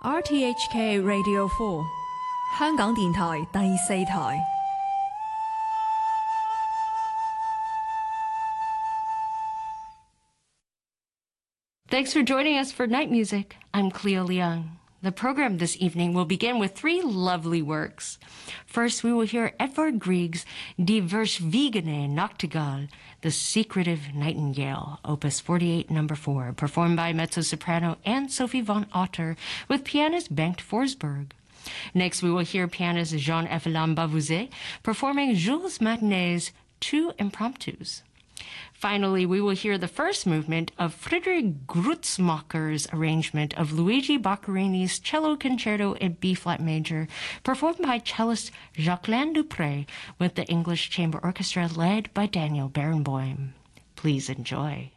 RTHK Radio 4香港電台第四台。 Thanks for joining us for Night Music. I'm Cleo Leung. The program this evening will begin with three lovely works. First, we will hear Edvard Grieg's Die Verschwiegene Nachtigall, The Secretive Nightingale, Opus 48, No. 4, performed by mezzo-soprano Anne-Sophie von Otter with pianist Bengt Forsberg. Next, we will hear pianist Jean-Ephraim Bavouzet performing Jules Massenet's Two Impromptus. Finally, we will hear the first movement of Friedrich Grützmacher's arrangement of Luigi Boccherini's Cello Concerto in B-flat major, performed by cellist Jacqueline Dupré with the English Chamber Orchestra led by Daniel Barenboim. Please enjoy.